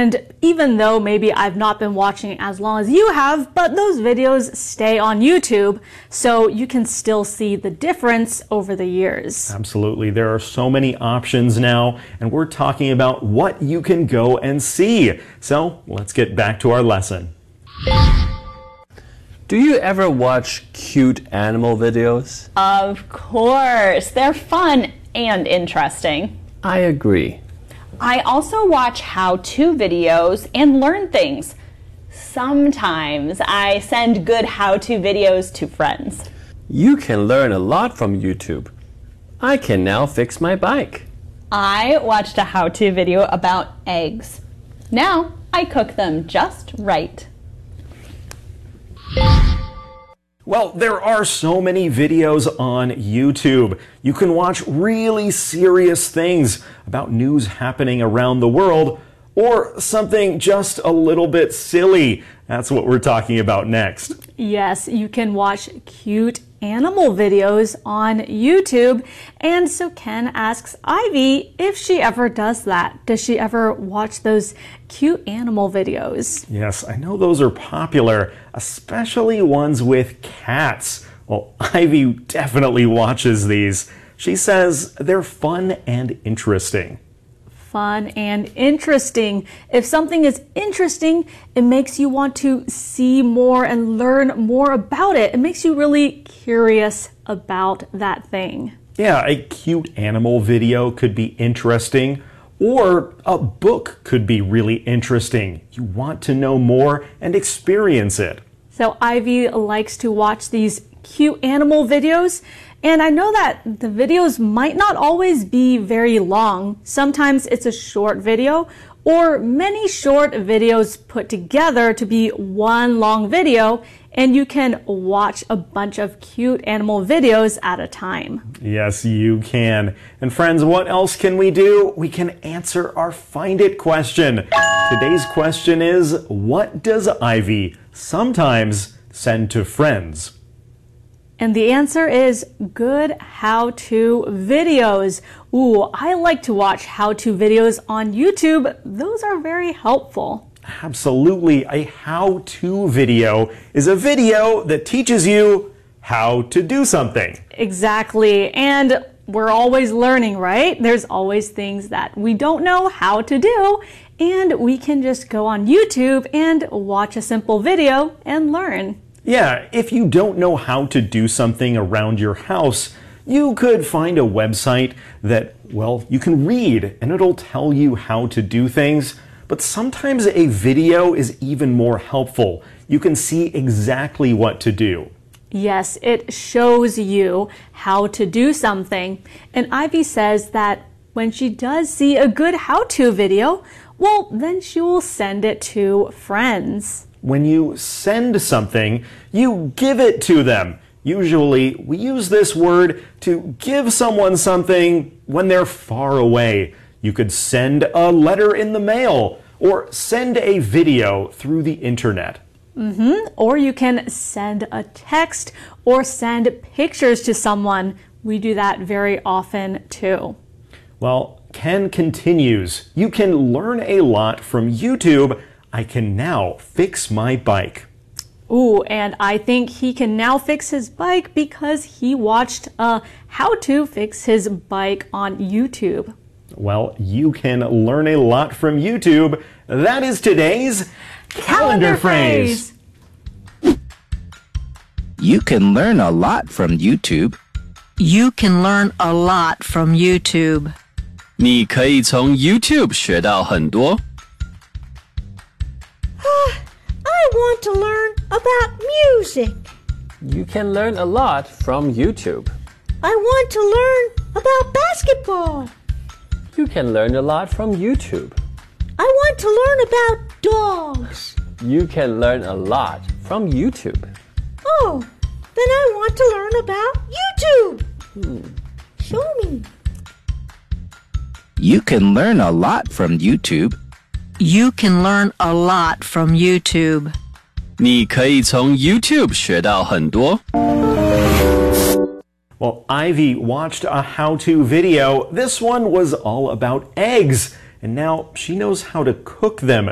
And even though maybe I've not been watching as long as you have, but those videos stay on YouTube, so you can still see the difference over the years. Absolutely. There are so many options now, and we're talking about what you can go and see. So let's get back to our lesson. Do you ever watch cute animal videos? Of course. They're fun and interesting. I agree. I also watch how-to videos and learn things. Sometimes I send good how-to videos to friends. You can learn a lot from YouTube. I can now fix my bike. I watched a how-to video about eggs. Now I cook them just right. Well, there are so many videos on YouTube. You can watch really serious things about news happening around the world, or something just a little bit silly. That's what we're talking about next. Yes, you can watch cute animal videos on YouTube. And so Ken asks Ivy if she ever does that. Does she ever watch those cute animal videos? Yes, I know those are popular, especially ones with cats. Well, Ivy definitely watches these. She says they're fun and interesting. Fun and interesting. If something is interesting, it makes you want to see more and learn more about it. It makes you really curious about that thing. Yeah, a cute animal video could be interesting, or a book could be really interesting. You want to know more and experience it. So Ivy likes to watch these cute animal videos. And I know that the videos might not always be very long. Sometimes it's a short video or many short videos put together to be one long video, and you can watch a bunch of cute animal videos at a time. Yes, you can. And friends, what else can we do? We can answer our Find It question. Today's question is, what does Ivy sometimes send to friends? And the answer is good how-to videos. Ooh, I like to watch how-to videos on YouTube. Those are very helpful. Absolutely. A how-to video is a video that teaches you how to do something. Exactly. And we're always learning, right? There's always things that we don't know how to do, and we can just go on YouTube and watch a simple video and learn. Yeah, if you don't know how to do something around your house, you could find a website that, well, you can read and it'll tell you how to do things. But sometimes a video is even more helpful. You can see exactly what to do. Yes, it shows you how to do something. And Ivy says that when she does see a good how-to video, well, then she will send it to friends. When you send something, you give it to them. Usually, we use this word to give someone something when they're far away. You could send a letter in the mail or send a video through the internet. Or you can send a text or send pictures to someone. We do that very often too. Well, Ken continues. You can learn a lot from YouTube. I can now fix my bike. Ooh, and I think he can now fix his bike because he watched how to fix his bike on YouTube. Well, you can learn a lot from YouTube. That is today's calendar phrase. You can learn a lot from YouTube. You can learn a lot from YouTube. 你可以从 YouTube 学到很多。 I want to learn about music. You can learn a lot from YouTube. I want to learn about basketball. You can learn a lot from YouTube. I want to learn about dogs. You can learn a lot from YouTube. Oh, then I want to learn about YouTube. Show me. You can learn a lot from YouTube. You can learn a lot from YouTube. 你可以从 YouTube 学到很多。 Well, Ivy watched a how-to video. This one was all about eggs, and now she knows how to cook them